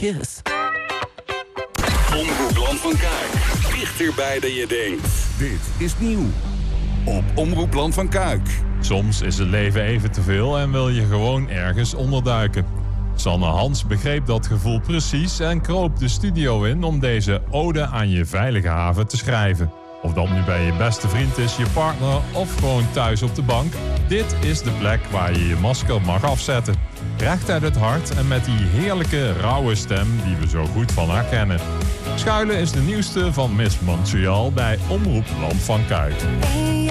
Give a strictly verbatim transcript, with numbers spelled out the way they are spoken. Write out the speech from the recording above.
kiss. Omroep Land van Kuik. Dichterbij dan je denkt. Dit is nieuw op Omroep Land van Kuik. Soms is het leven even te veel en wil je gewoon ergens onderduiken. Sanne Hans begreep dat gevoel precies en kroop de studio in om deze ode aan je veilige haven te schrijven. Of dat nu bij je beste vriend is, je partner of gewoon thuis op de bank. Dit is de plek waar je je masker mag afzetten. Recht uit het hart en met die heerlijke, rauwe stem die we zo goed van haar kennen. Schuilen is de nieuwste van Miss Montreal bij Omroep Land van Kuik. Hey,